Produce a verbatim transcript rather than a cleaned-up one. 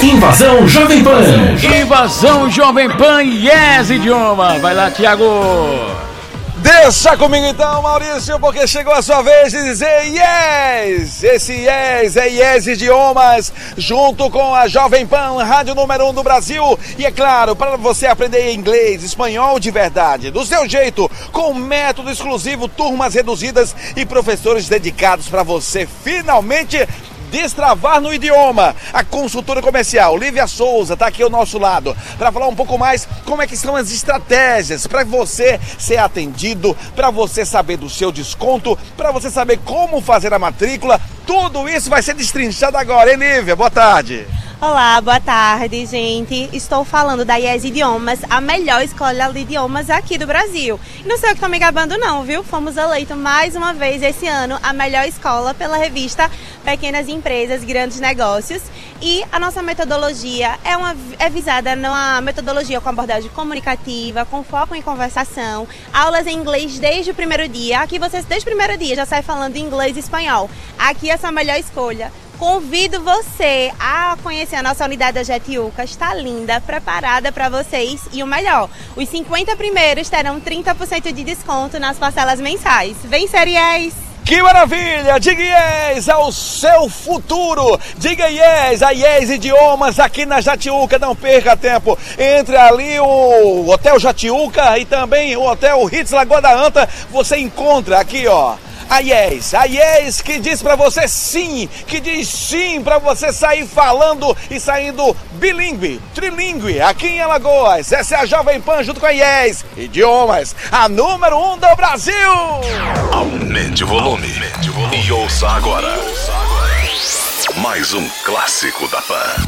Invasão Jovem Pan. Invasão Jovem Pan, Yes Idioma. Vai lá, Thiago. Deixa comigo então, Maurício, porque chegou a sua vez de dizer yes! Esse yes é Yes Idiomas, junto com a Jovem Pan, rádio número um do Brasil. E é claro, para você aprender inglês, espanhol de verdade, do seu jeito, com método exclusivo, turmas reduzidas e professores dedicados para você finalmente destravar no idioma. A consultora comercial Lívia Souza está aqui ao nosso lado para falar um pouco mais como é que são as estratégias para você ser atendido, para você saber do seu desconto, para você saber como fazer a matrícula. Tudo isso vai ser destrinchado agora, hein, Lívia? Boa tarde. Olá, boa tarde, gente. Estou falando da Yes Idiomas, a melhor escola de idiomas aqui do Brasil. E não sei o que estou me gabando não, viu? Fomos eleitos mais uma vez esse ano a melhor escola pela revista Pequenas Empresas, Grandes Negócios. E a nossa metodologia é, uma, é visada numa metodologia com abordagem comunicativa, com foco em conversação, aulas em inglês desde o primeiro dia. Aqui você, desde o primeiro dia, já sai falando inglês e espanhol. Aqui essa é a melhor escolha. Convido você a conhecer a nossa unidade da Jetiuca, está linda, preparada para vocês e o melhor, os cinquenta primeiros terão trinta por cento de desconto nas parcelas mensais. Vem ser Yes! Que maravilha! Diga yes ao seu futuro! Diga yes a Yes Idiomas aqui na Jatiuca, não perca tempo. Entre ali o Hotel Jatiuca e também o Hotel Ritz Lagoa da Anta, você encontra aqui, ó, a Yes, a Yes que diz pra você sim, que diz sim pra você sair falando e saindo bilíngue, trilingue aqui em Alagoas. Essa é a Jovem Pan junto com a Yes Idiomas, a número um do Brasil. Aumente o volume, Aumente o volume. E ouça agora mais um clássico da Pan.